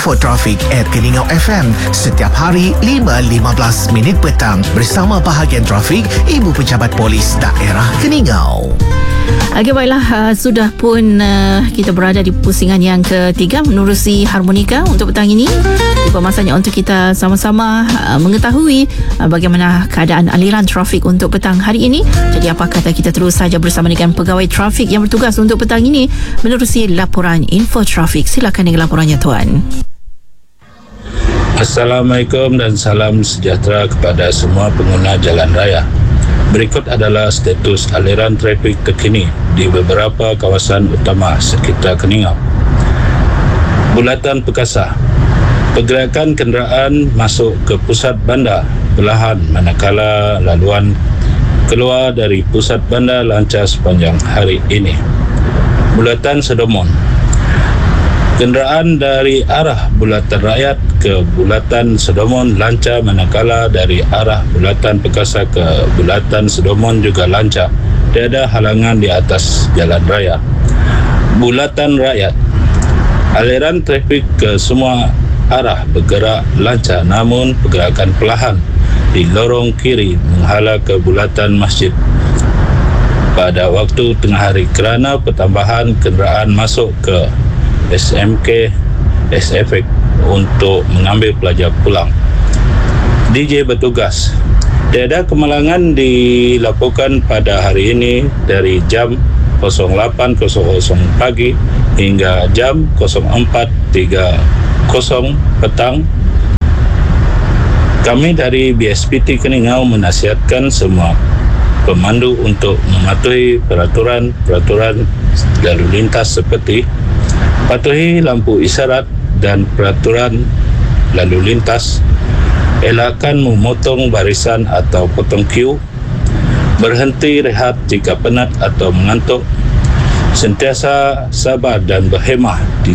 Infotrafik at Keningau FM setiap hari 5.15 minit petang bersama bahagian trafik Ibu Pejabat Polis Daerah Keningau. Okey, baiklah, sudah pun kita berada di pusingan yang ketiga menerusi harmonika untuk petang ini. Tiba masanya untuk kita sama-sama mengetahui bagaimana keadaan aliran trafik untuk petang hari ini. Jadi apa kata kita terus saja bersama dengan pegawai trafik yang bertugas untuk petang ini menerusi laporan Infotrafik. Silakan dengan laporannya, Tuan. Assalamualaikum dan salam sejahtera kepada semua pengguna jalan raya. Berikut adalah status aliran trafik terkini di beberapa kawasan utama sekitar Keningau. Bulatan Perkasa. Pergerakan kenderaan masuk ke pusat bandar perlahan manakala laluan keluar dari pusat bandar lancar sepanjang hari ini. Bulatan Sedomon. Kenderaan dari arah Bulatan Rakyat ke Bulatan Sedomon lancar manakala dari arah Bulatan Perkasa ke Bulatan Sedomon juga lancar. Tiada halangan di atas jalan raya. Bulatan Rakyat. Aliran trafik ke semua arah bergerak lancar namun pergerakan perlahan di lorong kiri menghala ke Bulatan Masjid pada waktu tengah hari kerana pertambahan kenderaan masuk ke SMK SFX untuk mengambil pelajar pulang. DJ bertugas. Tiada kemalangan dilaporkan pada hari ini dari jam 08.00 pagi hingga jam 04.30 petang. Kami dari BSPT Keningau menasihatkan semua pemandu untuk mematuhi peraturan lalu lintas seperti patuhi lampu isyarat dan peraturan lalu lintas, elakkan memotong barisan atau potong queue, berhenti rehat jika penat atau mengantuk, sentiasa sabar dan berhemah di